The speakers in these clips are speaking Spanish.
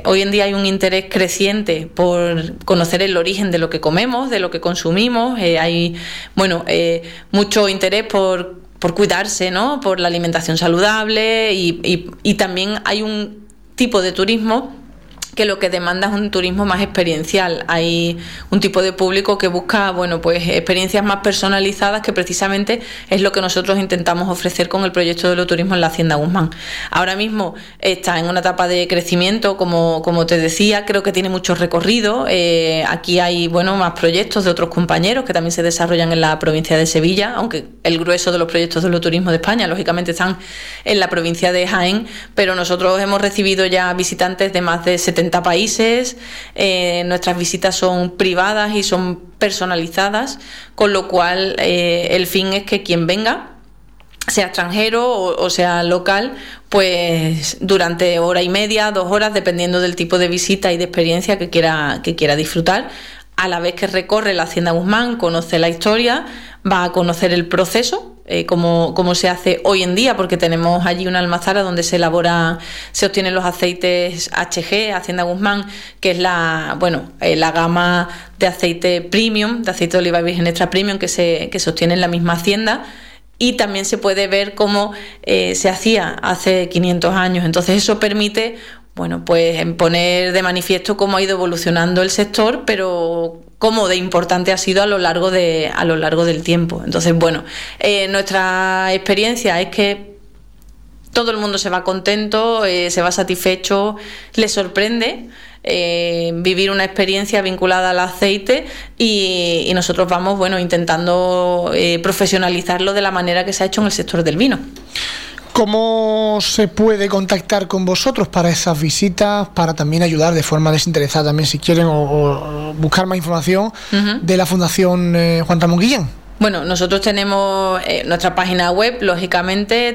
hoy en día hay un interés creciente por conocer el origen de lo que comemos, de lo que consumimos. Hay mucho interés por cuidarse, ¿no? Por la alimentación saludable y también hay un tipo de turismo que lo que demanda es un turismo más experiencial. Hay un tipo de público que busca, experiencias más personalizadas, que precisamente es lo que nosotros intentamos ofrecer con el proyecto de Oloturismo en la Hacienda Guzmán. Ahora mismo está en una etapa de crecimiento, como te decía, creo que tiene mucho recorrido. Aquí hay, más proyectos de otros compañeros que también se desarrollan en la provincia de Sevilla, aunque el grueso de los proyectos de Oloturismo de España, lógicamente, están en la provincia de Jaén, pero nosotros hemos recibido ya visitantes de más de 70 países. Nuestras visitas son privadas y son personalizadas, con lo cual el fin es que quien venga, sea extranjero o sea local, pues durante hora y media, 2 horas, dependiendo del tipo de visita y de experiencia que quiera disfrutar, a la vez que recorre la Hacienda Guzmán, conoce la historia, va a conocer el proceso, cómo se hace hoy en día, porque tenemos allí una almazara donde se obtienen los aceites HG, Hacienda Guzmán, que es la gama de aceite premium, de aceite de oliva virgen extra premium que se obtiene en la misma hacienda. Y también se puede ver cómo se hacía hace 500 años. Entonces eso permite poner de manifiesto cómo ha ido evolucionando el sector, pero cómo de importante ha sido a lo largo del tiempo. Entonces, nuestra experiencia es que todo el mundo se va contento, se va satisfecho, le sorprende vivir una experiencia vinculada al aceite y nosotros vamos intentando profesionalizarlo de la manera que se ha hecho en el sector del vino. ¿Cómo se puede contactar con vosotros para esas visitas, para también ayudar de forma desinteresada también, si quieren, o buscar más información de la Fundación Juan Ramón Guillén? Nosotros tenemos nuestra página web, lógicamente,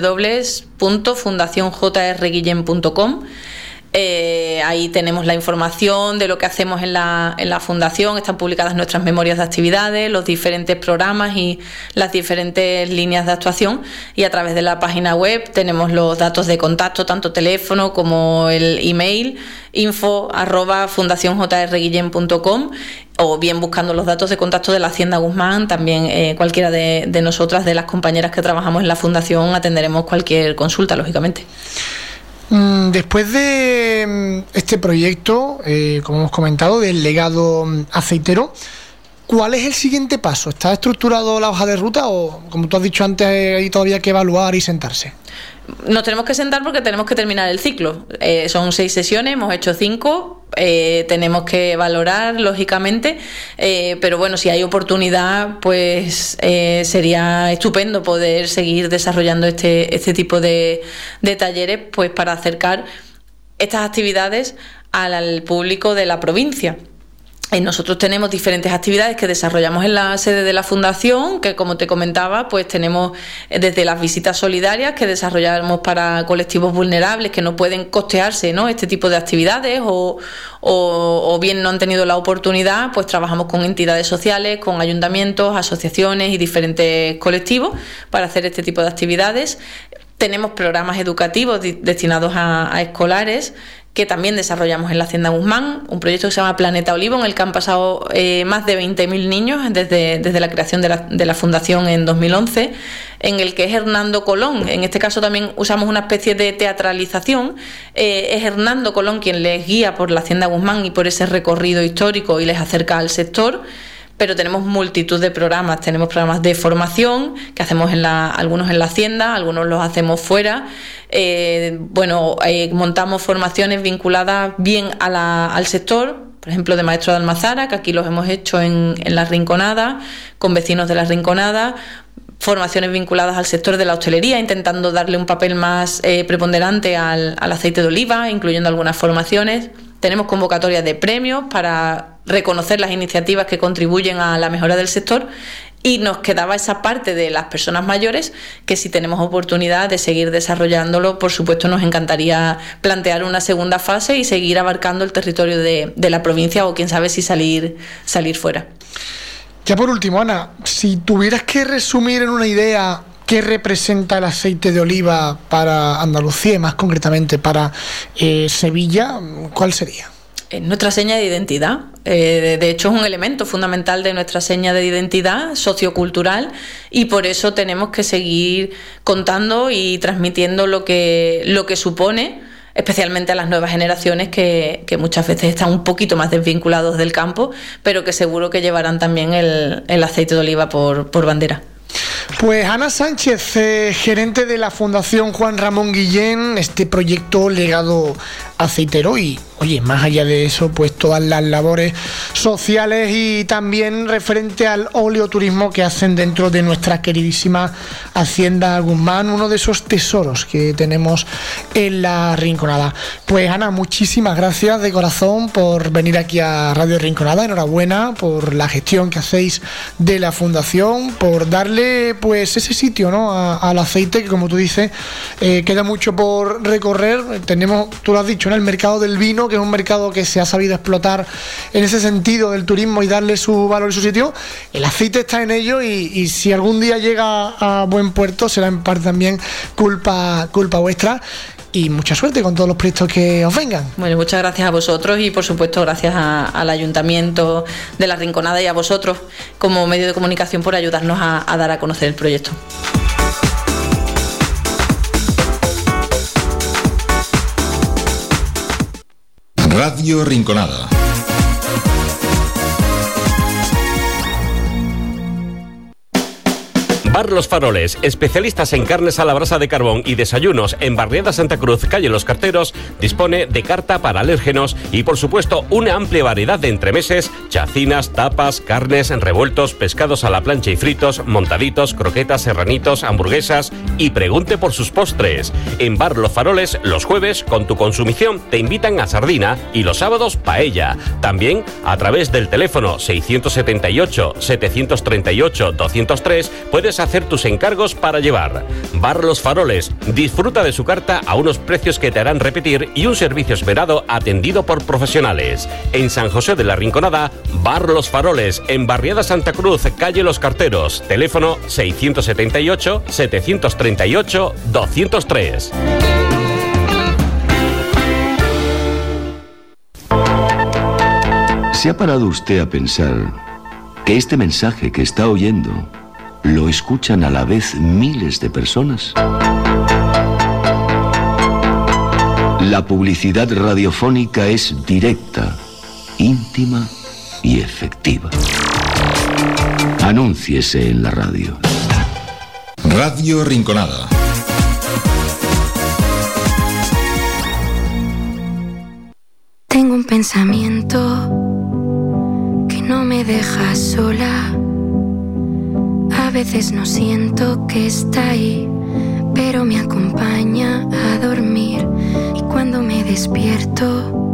www.fundacionjrguillén.com. Ahí tenemos la información de lo que hacemos en la fundación. Están publicadas nuestras memorias de actividades, los diferentes programas y las diferentes líneas de actuación, y a través de la página web tenemos los datos de contacto, tanto teléfono como el email, info@fundacionjrguillén.com, o bien buscando los datos de contacto de la Hacienda Guzmán. También cualquiera de nosotras, de las compañeras que trabajamos en la fundación, atenderemos cualquier consulta, lógicamente. Después de este proyecto, como hemos comentado, del legado aceitero, ¿cuál es el siguiente paso? ¿Está estructurado la hoja de ruta o, como tú has dicho antes, hay todavía que evaluar y sentarse? Nos tenemos que sentar porque tenemos que terminar el ciclo. Son 6 sesiones, hemos hecho 5. Tenemos que valorar, lógicamente, pero si hay oportunidad, pues sería estupendo poder seguir desarrollando este tipo de talleres, pues para acercar estas actividades al público de la provincia. Nosotros tenemos diferentes actividades que desarrollamos en la sede de la Fundación, que, como te comentaba, pues tenemos desde las visitas solidarias que desarrollamos para colectivos vulnerables que no pueden costearse, ¿no?, este tipo de actividades, o bien no han tenido la oportunidad. Pues trabajamos con entidades sociales, con ayuntamientos, asociaciones y diferentes colectivos para hacer este tipo de actividades. Tenemos programas educativos destinados a escolares, que también desarrollamos en la Hacienda Guzmán, un proyecto que se llama Planeta Olivo, en el que han pasado más de 20.000 niños desde la creación de la Fundación en 2011, en el que es Hernando Colón. En este caso también usamos una especie de teatralización. Es Hernando Colón quien les guía por la Hacienda Guzmán y por ese recorrido histórico y les acerca al sector. Pero tenemos multitud de programas. Tenemos programas de formación que hacemos algunos en la Hacienda, algunos los hacemos fuera. Montamos formaciones vinculadas bien al sector, por ejemplo, de maestro de almazara, que aquí los hemos hecho en la Rinconada, con vecinos de la Rinconada. Formaciones vinculadas al sector de la hostelería, intentando darle un papel más preponderante al aceite de oliva, incluyendo algunas formaciones. Tenemos convocatorias de premios para reconocer las iniciativas que contribuyen a la mejora del sector, y nos quedaba esa parte de las personas mayores, que si tenemos oportunidad de seguir desarrollándolo, por supuesto nos encantaría plantear una segunda fase y seguir abarcando el territorio de la provincia, o quién sabe si salir fuera. Ya por último, Ana, si tuvieras que resumir en una idea qué representa el aceite de oliva para Andalucía y más concretamente para Sevilla, ¿cuál sería? Es nuestra seña de identidad. De hecho, es un elemento fundamental de nuestra seña de identidad sociocultural, y por eso tenemos que seguir contando y transmitiendo lo que supone, especialmente a las nuevas generaciones que muchas veces están un poquito más desvinculados del campo, pero que seguro que llevarán también el aceite de oliva por bandera. Pues Ana Sánchez, gerente de la Fundación Juan Ramón Guillén, este proyecto Legado Aceitero, y oye, más allá de eso, pues todas las labores sociales y también referente al oleoturismo que hacen dentro de nuestra queridísima Hacienda Guzmán, uno de esos tesoros que tenemos en La Rinconada. Pues Ana, muchísimas gracias de corazón por venir aquí a Radio Rinconada. Enhorabuena por la gestión que hacéis de la Fundación, por darle pues ese sitio, ¿no?, al aceite, que como tú dices, queda mucho por recorrer. Tenemos, tú lo has dicho, en el mercado del vino, que es un mercado que se ha sabido explotar en ese sentido del turismo y darle su valor y su sitio. El aceite está en ello, y si algún día llega a buen puerto, será en parte también culpa vuestra. Y mucha suerte con todos los proyectos que os vengan. Bueno, muchas gracias a vosotros y por supuesto gracias al Ayuntamiento de La Rinconada y a vosotros como medio de comunicación por ayudarnos a dar a conocer el proyecto. Radio Rinconada. Bar Los Faroles, especialistas en carnes a la brasa de carbón y desayunos en Barriada Santa Cruz, calle Los Carteros, dispone de carta para alérgenos y, por supuesto, una amplia variedad de entremeses, chacinas, tapas, carnes, revueltos, pescados a la plancha y fritos, montaditos, croquetas, serranitos, hamburguesas, y pregunte por sus postres. En Bar Los Faroles, los jueves, con tu consumición, te invitan a sardina y los sábados, paella. También, a través del teléfono 678-738-203, puedes hacer tus encargos para llevar. Bar Los Faroles, disfruta de su carta a unos precios que te harán repetir y un servicio esmerado atendido por profesionales. En San José de la Rinconada, Bar Los Faroles, en Barriada Santa Cruz, calle Los Carteros, teléfono 678-738-203. ¿Se ha parado usted a pensar que este mensaje que está oyendo lo escuchan a la vez miles de personas? La publicidad radiofónica es directa, íntima y efectiva. Anúnciese en la radio. Radio Rinconada. Tengo un pensamiento que no me deja sola. A veces no siento que está ahí, pero me acompaña a dormir, y cuando me despierto